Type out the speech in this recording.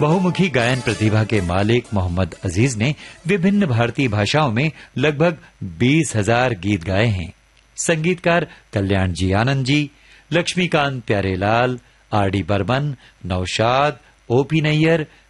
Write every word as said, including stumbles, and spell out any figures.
बहुमुखी गायन प्रतिभा के मालिक मोहम्मद अजीज ने विभिन्न भारतीय भाषाओं में लगभग बीस हजार गीत गाए हैं। संगीतकार कल्याण जी Anand ji, Laxmikant Pyarelal, R D Burman, Naushad, OP Nayyar,